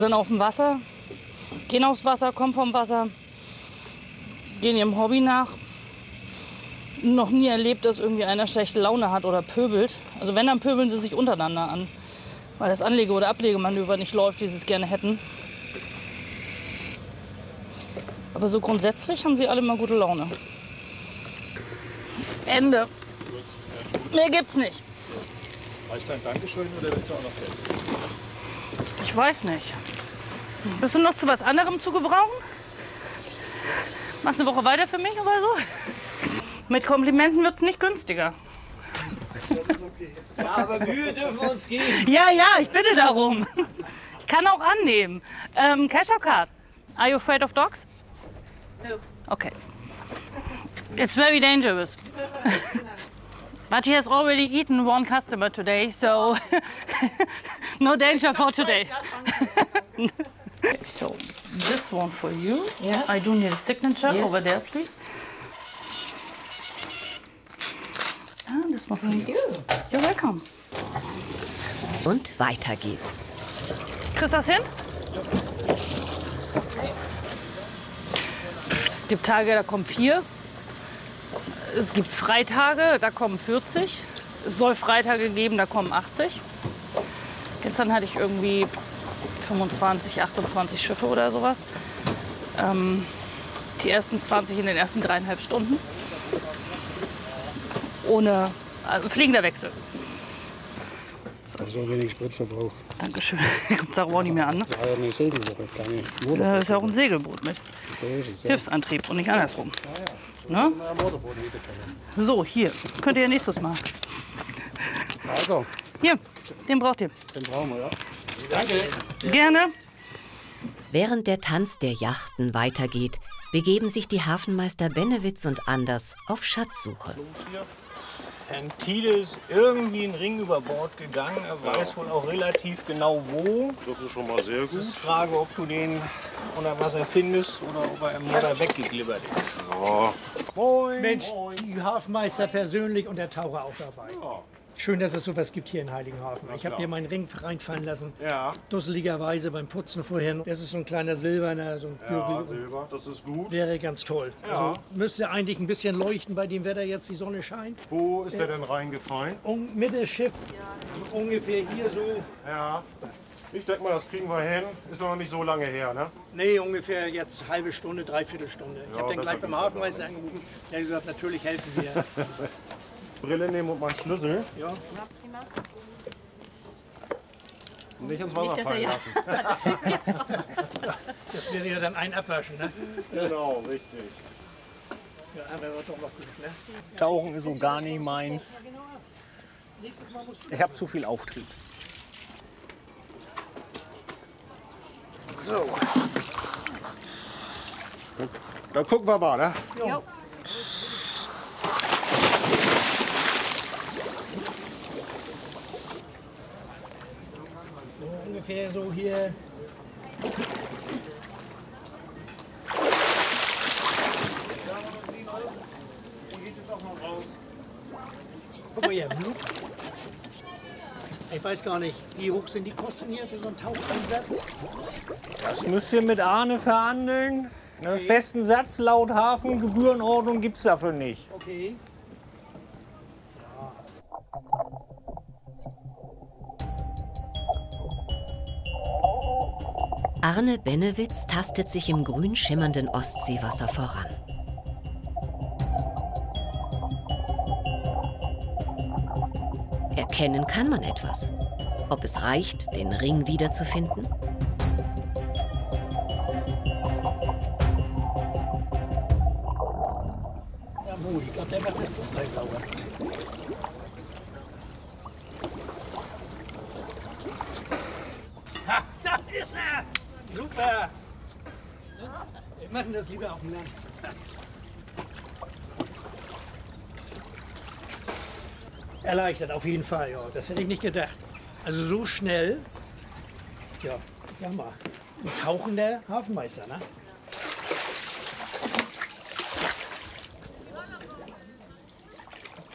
Sind auf dem Wasser, gehen aufs Wasser, kommen vom Wasser, gehen ihrem Hobby nach. Noch nie erlebt, dass irgendwie einer schlechte Laune hat oder pöbelt. Also wenn, dann pöbeln sie sich untereinander an, weil das Anlege- oder Ablegemanöver nicht läuft, wie sie es gerne hätten. Aber so grundsätzlich haben sie alle mal gute Laune. Ende. Mehr gibt's nicht. Reicht dein Dankeschön oder willst du auch noch Geld? Ich weiß nicht. Bist du noch zu was anderem zu gebrauchen? Machst eine Woche weiter für mich oder so? Mit Komplimenten wird's nicht günstiger. Ja, aber Mühe dürfen uns geben. Ja, ich bitte darum. Ich kann auch annehmen. Cash or card? Are you afraid of dogs? No. Okay. It's very dangerous. But he has already eaten one customer today, so no danger for today. So this one for you. Yeah. I do need a signature Yes. over there, please. This one for Thank you. you. You're welcome. Und weiter geht's. Kriegst du das hin? Es gibt Tage, da kommen 4. Es gibt Freitage, da kommen 40. Es soll Freitage geben, da kommen 80. Gestern hatte ich irgendwie 25, 28 Schiffe oder sowas. Die ersten 20 in den ersten 3,5 Stunden. Ohne fliegender Wechsel. So wenig Spritverbrauch. Dankeschön. Kommt darauf auch nicht mehr an. Ne? Ja, eine Segelwoche, kleine Motorboot. Da ist ja auch ein Segelboot mit So ist es, ja. Hilfsantrieb und nicht andersrum. Ne? Ein Motorboot wieder kennen. So, hier. Könnt ihr nächstes Mal. Also, Hier, den braucht ihr. den brauchen wir, ja. Danke. Gerne. Während der Tanz der Yachten weitergeht, begeben sich die Hafenmeister Benewitz und Anders auf Schatzsuche. Herrn Thiele ist irgendwie ein Ring über Bord gegangen. Er weiß wohl auch relativ genau wo. Das ist schon mal sehr Es ist die Frage, ob du den unter Wasser findest oder ob er im Meer weggeglibbert ist. Ja. Moin! Mensch, die Hafenmeister persönlich und der Taucher auch dabei. Schön, dass es sowas gibt hier in Heiligenhafen. Ich habe mir meinen Ring reinfallen lassen. Ja. Dusseligerweise beim Putzen vorhin. Das ist so ein kleiner silberner, so ein Ja, Gürtel. Silber, das ist gut. Wäre ganz toll. Ja. Also müsste eigentlich ein bisschen leuchten bei dem Wetter jetzt, die Sonne scheint. Wo ist der denn reingefallen? Mitte Schiff, so ungefähr hier so. Ja. Ich denke mal, das kriegen wir hin. Ist noch nicht so lange her, ne? Nee, ungefähr jetzt halbe Stunde, dreiviertel Stunde. Ich Ja, habe dann gleich besser beim geht's Hafenmeister angerufen. Der hat gesagt, natürlich helfen wir. Brille nehmen und meinen Schlüssel. Ja. Und nicht ins Wasser fallen lassen. Das wäre ja dann ein Abwaschen, ne? Genau, richtig. Ja, haben wir doch noch Glück, ne? Tauchen ist so gar nicht meins. Ich habe zu viel Auftrieb. So. Dann gucken wir mal, ne? Jo. So ungefähr so hier. Guck mal hier. Ich weiß gar nicht, wie hoch sind die Kosten hier für so einen Taucheinsatz? Das müsst ihr mit Arne verhandeln. Einen festen Satz laut Hafengebührenordnung gibt es dafür nicht. Okay. Arne Benewitz tastet sich im grün schimmernden Ostseewasser voran. Erkennen kann man etwas. Ob es reicht, den Ring wiederzufinden? Ja, gut, ich glaube, der macht das Buch gleich sauber. Ha, da ist er! Super! Wir machen das lieber auf dem Land. Erleichtert, auf jeden Fall, ja. Das hätte ich nicht gedacht. Also so schnell, ja, sag mal, ein tauchender Hafenmeister, ne?